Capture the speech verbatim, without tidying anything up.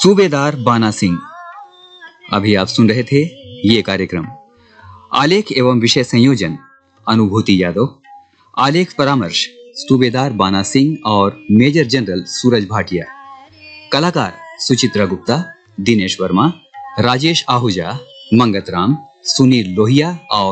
सूबेदार बाना सिंह। अभी आप सुन रहे थे ये कार्यक्रम। आलेख एवं विषय संयोजन अनुभूति यादव। आलेख परामर्श सूबेदार बाना सिंह और मेजर जनरल सूरज भाटिया। कलाकार सुचित्रा गुप्ता, दिनेश वर्मा, राजेश आहूजा, मंगत राम, सुनील लोहिया और